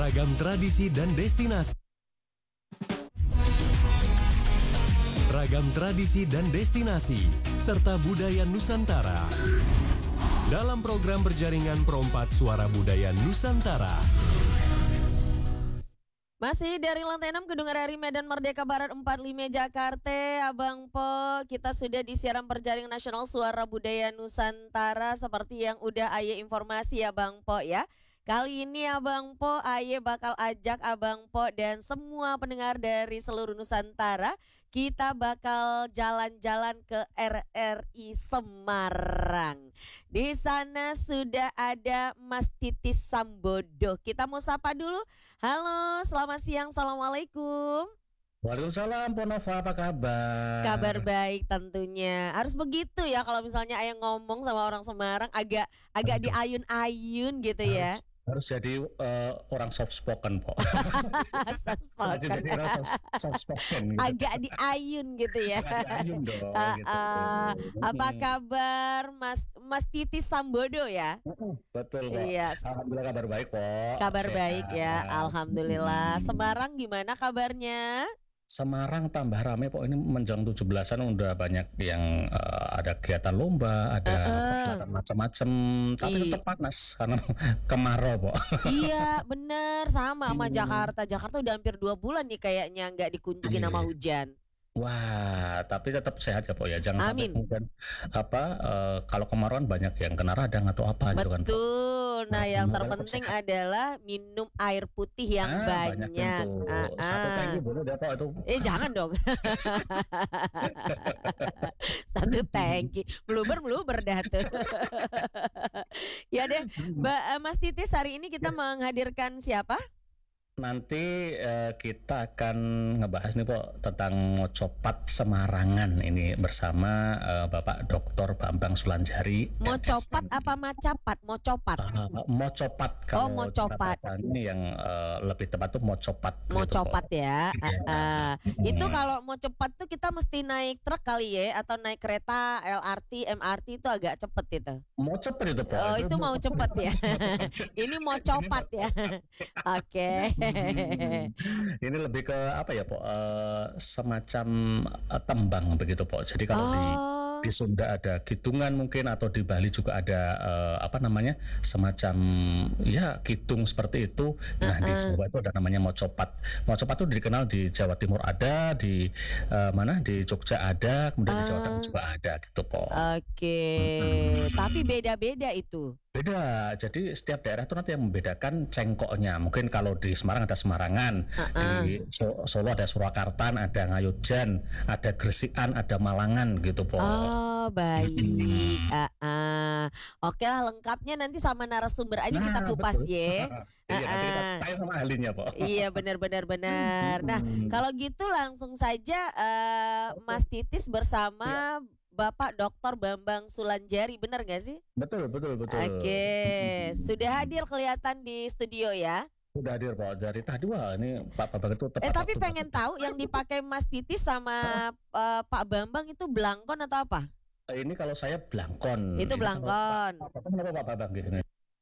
Ragam tradisi dan destinasi. Ragam tradisi dan destinasi, serta budaya Nusantara. Dalam program berjaringan Perompak Suara Budaya Nusantara. Masih dari lantai 6 Gedung RRI Medan Merdeka Barat 45 Jakarta, Abang Po. Kita sudah di siaran berjaring nasional Suara Budaya Nusantara seperti yang udah Aye informasi ya Bang Po ya. Kali ini Abang Po, Aye bakal ajak Abang Po dan semua pendengar dari seluruh Nusantara, kita bakal jalan-jalan ke RRI Semarang. Di sana sudah ada Mas Titis Sambodo. Kita mau sapa dulu. Halo, selamat siang. Assalamualaikum. Waalaikumsalam, Ponova, apa kabar? Kabar baik tentunya. Harus begitu ya kalau misalnya Ayah ngomong sama orang Semarang agak diayun-ayun gitu ya. Harus jadi orang soft spoken, Po. Soft Harus jadi spoken. orang soft spoken gitu. Agak diayun gitu ya. Agak diayun dong, gitu. Apa kabar Mas Titis Sambodo ya? Betul, Po. Iya. Alhamdulillah kabar baik, Po. Kabar Sehat. baik ya, alhamdulillah. Semarang gimana kabarnya? Semarang tambah rame, Po. Ini menjelang 17-an udah banyak yang ada kegiatan lomba, ada perhelatan macam-macam, tapi tetap panas karena kemarau, Po. Iya bener, sama Jakarta. Jakarta udah hampir 2 bulan nih kayaknya nggak dikunjungi nama hujan. Wah, tapi tetap sehat ya, Po ya. Jangan sampai Amin. kemudian kalau kemarau kan banyak yang kena radang atau apa gitu kan, Po. Betul. Nah, yang Semoga terpenting tetap sehat. adalah minum air putih yang Banyak banyak. pintu. Satu tangki boleh deh, Po, itu. Jangan dong. Satu tangki. Meluber dah tuh. Ya deh, Mas Titis, hari ini kita menghadirkan siapa? Nanti kita akan ngebahas nih, Po, tentang Mocopat Semarangan ini bersama Bapak Dr. Bambang Sulanjari. Mocopat apa macapat? Mocopat. Mocopat. Kalau Mocopat. ini yang lebih tepat tuh Mocopat. Mocopat gitu, ya. Po. Itu kalau mau cepat tuh kita mesti naik truk kali ya, atau naik kereta, LRT, MRT itu agak cepet itu. Mau cepet itu, Po. Oh, itu mau cepet ya. Ini mau copat ya. Oke. Ini lebih ke apa ya, Po? Semacam tembang begitu, Po. Jadi kalau di Sunda ada kitungan mungkin, atau di Bali juga ada semacam ya kitung seperti itu. Nah, di Jawa itu ada namanya mocopat. Mocopat itu dikenal di Jawa Timur ada, di di Jogja ada, kemudian di Jawa Tengah juga ada gitu, Po. Oke. Tapi beda-beda itu. Beda, jadi setiap daerah itu nanti yang membedakan cengkoknya. Mungkin kalau di Semarang ada Semarangan, di Solo ada Surakarta, ada Ngayojan, ada Gresikan, ada Malangan gitu, Po. Oh, baik. Oke lah, lengkapnya nanti sama narasumber aja kita kupas ya. Iya, nanti kita tanya sama ahlinya, Po. Iya, benar. Nah, kalau gitu langsung saja Mas Titis bersama Bapak Dr. Bambang Sulanjari, benar gak sih? Betul. Oke, sudah hadir kelihatan di studio ya? Sudah hadir, Po. Dari tadi, wah, ini Pak Bambang itu tepat. Tapi pengen tahu yang dipakai Mas Titis sama Pak Bambang itu belangkon atau apa? Ini kalau saya belangkon. Itu belangkon. Kenapa Pak Bambang gini?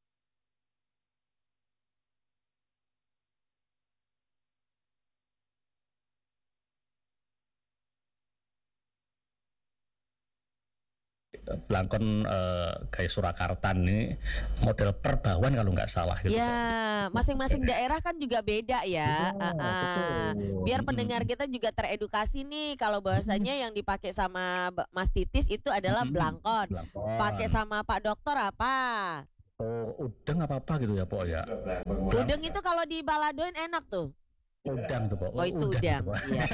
Belangkon kayak Surakarta ini model perbawan kalau nggak salah gitu. Ya, masing-masing daerah kan juga beda ya. Betul. Biar pendengar kita juga teredukasi nih, kalau bahasanya yang dipakai sama Mas Titis itu adalah belangkon. Pakai sama Pak Dokter apa? Udeng apa gitu ya, Po ya. Udeng itu kalau dibaladoin enak tuh. Udang tuh, Po. Oh, itu udang. Iya.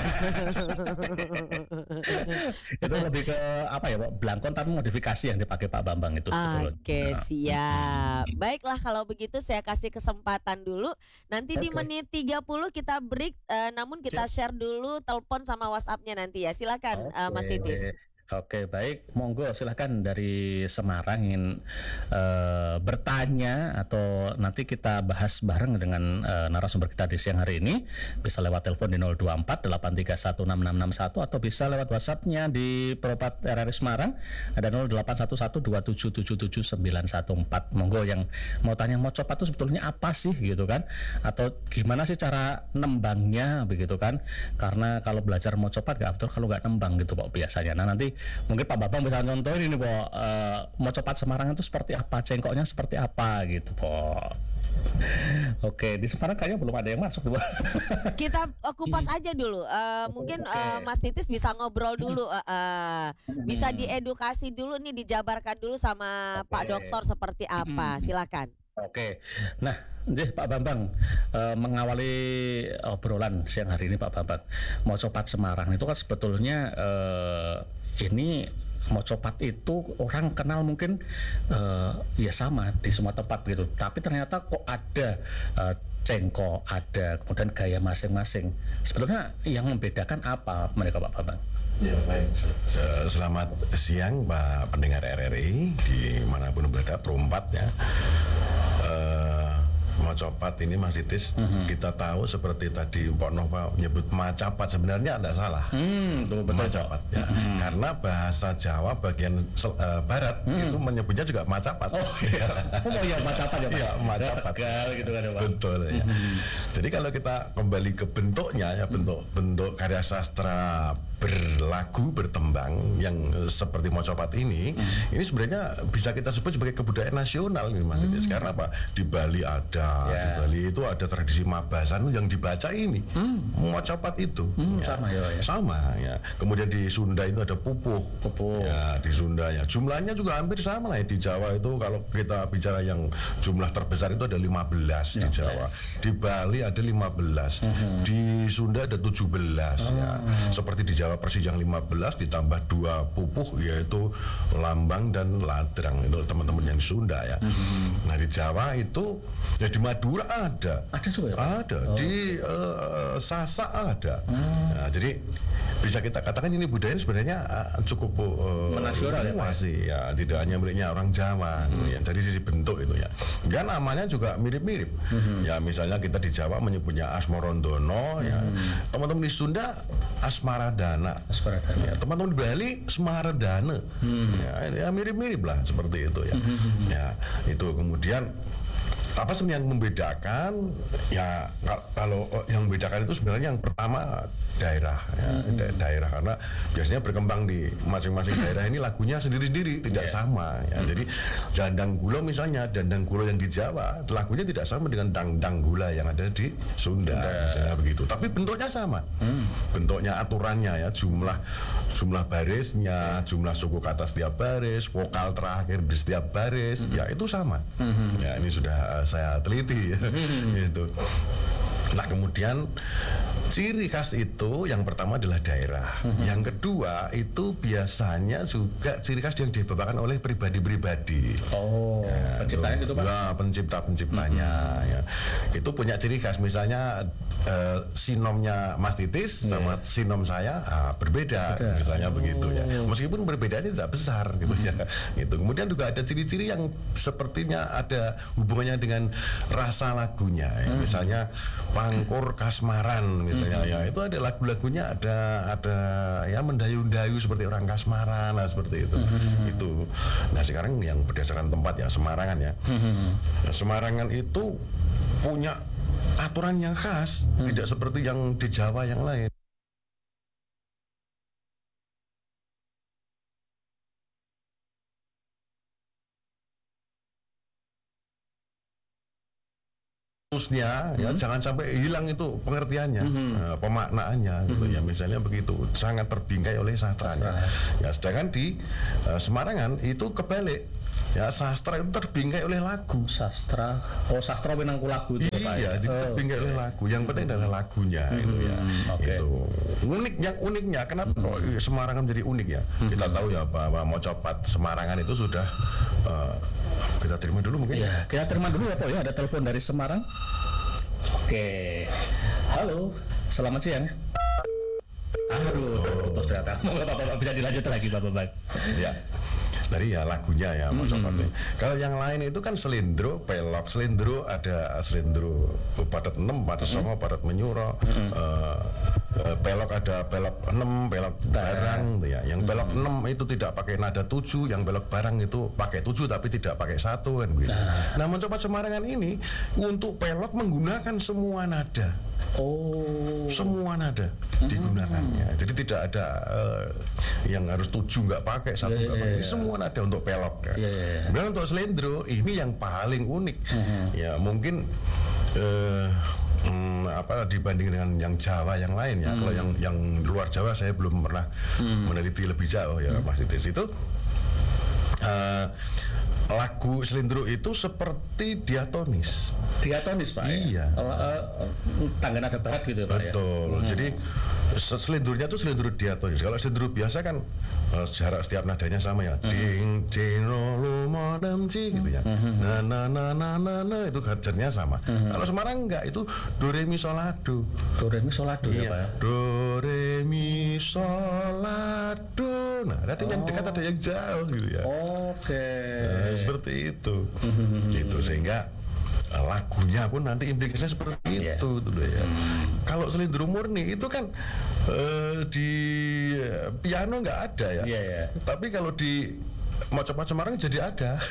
Itu lebih ke apa ya, Po? Belangkon tapi modifikasi yang dipakai Pak Bambang itu sebetulnya. Oke, siap. Baiklah kalau begitu saya kasih kesempatan dulu. Nanti di menit 30 kita break, namun kita share dulu telepon sama WhatsApp-nya nanti ya. Silakan Mas Titis. Oke, baik. Monggo silahkan dari Semarang ingin bertanya atau nanti kita bahas bareng dengan narasumber kita di siang hari ini. Bisa lewat telepon di 024 831 6661 atau bisa lewat WhatsApp-nya di Propat RRI Semarang ada 0811 2777914. Monggo yang mau tanya mau copat itu sebetulnya apa sih gitu kan? Atau gimana sih cara nembangnya begitu kan? Karena kalau belajar mau copat nggak betul kalau nggak nembang gitu Pak biasanya. Nah nanti mungkin Pak Babang bisa contohin ini Pak, mau copat Semarang itu seperti apa, cengkoknya seperti apa gitu Pak. Oke, di Semarang kayaknya belum ada yang masuk tuh Pak. Kita kupas aja dulu. Mungkin Mas Titis bisa ngobrol dulu, bisa diedukasi dulu nih, dijabarkan dulu sama Pak Dokter seperti apa. Silakan. Oke, nah, Pak Bambang, mengawali obrolan siang hari ini Pak Bambang, mau copat Semarang itu kan sebetulnya ini mau copat itu orang kenal mungkin ya sama di semua tempat gitu, tapi ternyata kok ada cengkok, ada kemudian gaya masing-masing. Sebetulnya yang membedakan apa mereka Pak Bambang? Ya, baik. Selamat siang Pak pendengar RRI dimanapun berada, Perumpat ya. Mau copat ini Mas Titis, kita tahu seperti tadi Pak Nova menyebut macapat, sebenarnya tidak salah. Betul, macapat ya. Karena bahasa Jawa bagian barat itu menyebutnya juga macapat. Oh iya macapat ya Pak. Iya, macapat. Gitu kan ya Pak. Betul ya. Jadi kalau kita kembali ke bentuknya ya, bentuk karya sastra berlagu bertembang yang seperti mau copat ini sebenarnya bisa kita sebut sebagai kebudayaan nasional ini Mas Titis. Karena apa? Di Bali ada, di Bali itu ada tradisi mabasan yang dibaca ini mau copat itu sama ya. Sama ya. Kemudian di Sunda itu ada pupuh ya, di Sunda ya. Jumlahnya juga hampir sama lah ya. Di Jawa itu kalau kita bicara yang jumlah terbesar itu ada 15 di Jawa. Di Bali ada 15. Di Sunda ada 17 ya. Seperti di Jawa Persis yang 15 ditambah 2 pupuh yaitu lambang dan ladrang, itu teman-teman yang Sunda ya. Nah di Jawa itu ya di Madura ada juga ya? Ada di Sasak ada. Nah, jadi bisa kita katakan ini budaya sebenarnya cukup menasional ya, tidak hanya miliknya orang Jawa ya, dari sisi bentuk itu ya. Dan namanya juga mirip-mirip. Ya misalnya kita di Jawa menyebutnya Asmarandono ya. Teman-teman di Sunda Asmaradana. Ya, teman-teman di Bali Semaradana. Ya mirip-mirip lah seperti itu ya. Ya, itu kemudian apa sebenarnya yang membedakan ya, kalau yang membedakan itu sebenarnya yang pertama daerah ya, daerah, karena biasanya berkembang di masing-masing daerah ini lagunya sendiri-sendiri tidak sama ya. Jadi Dandang Gulo misalnya, Dandang Gulo yang di Jawa lagunya tidak sama dengan Dangdang Gula yang ada di Sunda misalnya begitu, tapi bentuknya sama. Bentuknya, aturannya ya, jumlah barisnya, jumlah suku kata setiap baris, vokal terakhir di setiap baris ya itu sama. Ya ini sudah saya teliti gitu. Nah kemudian ciri khas itu yang pertama adalah daerah. Yang kedua itu biasanya juga ciri khas yang dibawakan oleh pribadi-pribadi. Ya, penciptanya gitu Pak? Ya, penciptanya ya. Itu punya ciri khas. Misalnya sinomnya Mas Titis sama sinom saya berbeda. Misalnya begitu ya. Meskipun perbedaannya tidak besar gitu ya. Gitu. Kemudian juga ada ciri-ciri yang sepertinya ada hubungannya dengan rasa lagunya ya. Misalnya Pangkur Kasmaran misalnya ya, itu ada lagu-lagunya ada ya mendayu-dayu seperti orang Kasmaran lah seperti itu. Itu. Nah sekarang yang berdasarkan tempat ya Semarangan ya. Ya, Semarangan itu punya aturan yang khas, tidak seperti yang di Jawa yang lain. Ya jangan sampai hilang itu pengertiannya, pemaknaannya gitu ya, misalnya begitu, sangat terbingkai oleh sastranya. Ya sedangkan di Semarangan itu kebalik. Ya sastra itu terbingkai oleh lagu. Sastra wenangku lagu itu Pak. Iya, terbingkai oleh lagu. Yang penting adalah lagunya itu ya. Itu uniknya kenapa kok Semarangan jadi unik ya? Kita tahu ya bahwa mau copat Semarangan itu sudah kita terima dulu mungkin. Ya, kita terima dulu ya Pak ya, ada telepon dari Semarang. Oke. Halo, selamat siang. Aduh, terputus putus ternyata. Bapak bisa dilanjut lagi Bapak. Ya. Tadi ya lagunya ya mau coba nih. Kalau yang lain itu kan selindro, pelok. Selindro ada selindro padat 6, padat 9, padat menyuro. Pelok ada pelok 6, pelok barang ya. Yang pelok 6 itu tidak pakai nada 7, yang pelok barang itu pakai 7 tapi tidak pakai 1 kan gitu. Nah, mencoba Semarangan ini untuk pelok menggunakan semua nada. Semua nada digunakannya. Jadi tidak ada yang harus 7 nggak pakai, 1 nggak pakai. Semua nada untuk pelok kan. Dan untuk selendro ini yang paling unik. Ya mungkin dibanding dengan yang Jawa yang lain ya. Kalau yang luar Jawa saya belum pernah meneliti lebih jauh ya Mas Titis. Itu lagu selindro itu seperti diatonis. Diatonis Pak. Iya. Tangga nada barat gitu Pak. Betul. Jadi selindronya itu selindro diatonis. Kalau selindro biasa kan jarak setiap nadanya sama ya. Ding ding lo modem ci gitu ya. Na na na na na na itu gajarnya sama. Kalau Semarang enggak, itu do re mi sol la do. Do re mi sol la do ya Pak ya. Do re mi sol la do. Nah, ada yang dekat ada yang jauh gitu ya. Oke. Seperti itu. Gitu sehingga lagunya pun nanti implikasinya seperti itu tuh ya. Kalau selindro murni itu kan di piano nggak ada ya. Tapi kalau di mau cepat Semarang jadi ada.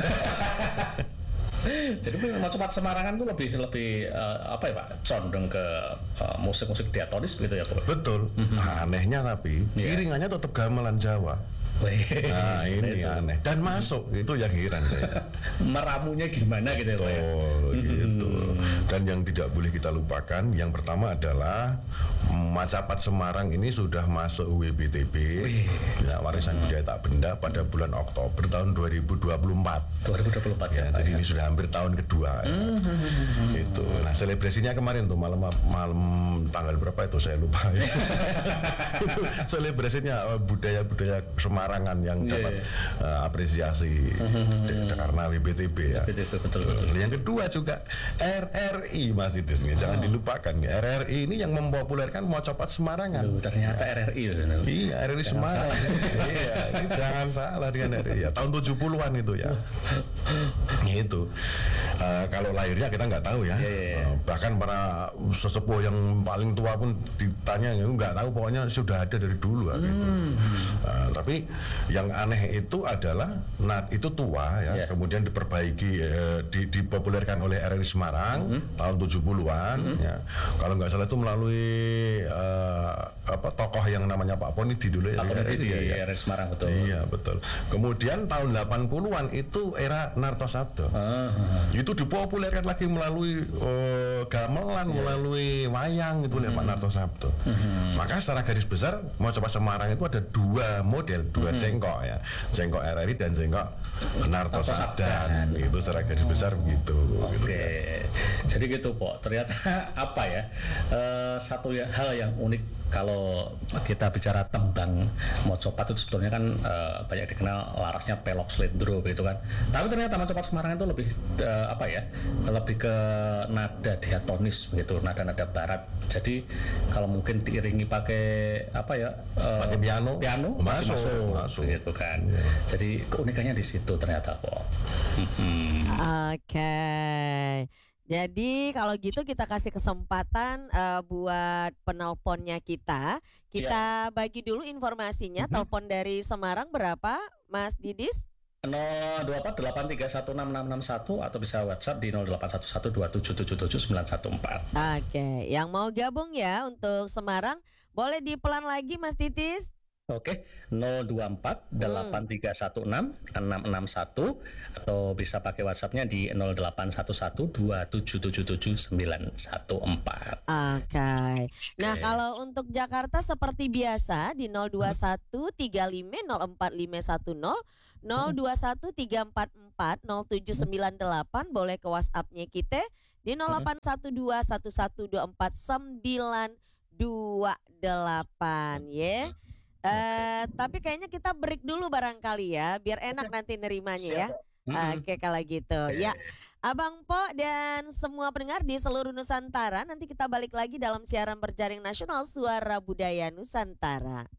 Jadi mau cepat Semarangan tuh lebih apa ya Pak? Condong ke musik-musik diatonis begitu ya Pak? Betul. Nah, anehnya tapi iringannya tetap gamelan Jawa. Nah ini aneh dan masuk itu yang heran saya. Meramunya gimana gitu ya Pak ya? Gitu. Dan yang tidak boleh kita lupakan yang pertama adalah Macapat Semarang ini sudah masuk WBTP ya, warisan budaya tak benda pada bulan Oktober tahun 2024 ya. Jadi ini sudah hampir tahun kedua ya. Itu. Nah selebrasinya kemarin tuh malam tanggal berapa itu saya lupa ya. Itu selebrasinya budaya Semarangan yang dapat apresiasi karena WBTP ya. Betul. Yang kedua juga RRI Mas Titis nih, jangan dilupakan ya. RRI ini yang mempopulerkan Mocopat Semarangan. Ternyata RRI. Iya, RRI Semarang. Iya, ini jangan salah dengan RRI ya. Tahun 70-an itu ya. Itu. Kalau lahirnya kita nggak tahu ya. Bahkan para sesepuh yang paling tua pun ditanya nggak tahu, pokoknya sudah ada dari dulu gitu. Tapi yang aneh itu adalah itu tua ya, kemudian diperbaiki dipopulerkan oleh RRI Semarang tahun 70-an ya. Kalau nggak salah itu melalui tokoh yang namanya Pak Ponidi dulu ya. RRI Semarang betul. Iya, betul. Kemudian tahun 80-an itu era Nartosabdo. Itu dipopulerkan lagi melalui gamelan, melalui wayang itu oleh Pak Nartosabdo. Maka secara garis besar Mocopat Semarang itu ada dua model, dua cengkok ya. Cengkok RRI dan cengkok Nartosabdan. Itu secara garis besar begitu. Oke. Jadi gitu Pak. Ternyata apa ya? Satu hal yang unik kalau kita bicara tembang Mocopat itu sebetulnya kan banyak dikenal larasnya pelok selindro begitu kan. Tapi ternyata Mocopat Semarang itu lebih lebih ke nada diatonis begitu, nada-nada barat. Jadi kalau mungkin diiringi pakai pakai piano masuk gitu kan. Jadi keunikannya di situ ternyata kok. Oke. Jadi kalau gitu kita kasih kesempatan buat penelponnya kita. Kita bagi dulu informasinya. Telepon dari Semarang berapa, Mas Didis? 02483166661 atau bisa WhatsApp di 081127777914. Oke, yang mau gabung ya untuk Semarang boleh dipelan lagi Mas Titis. Oke, 02483166661 atau bisa pakai WhatsApp-nya di 081127777914. Oke. Nah, kalau untuk Jakarta seperti biasa di 02135045110, 02134407998 boleh ke WhatsApp-nya kita di 0812114928 ya. Tapi kayaknya kita break dulu barangkali ya, biar enak nanti nerimanya ya. Oke kalau gitu. Ya, Abang Po dan semua pendengar di seluruh Nusantara, nanti kita balik lagi dalam siaran berjaring nasional Suara Budaya Nusantara.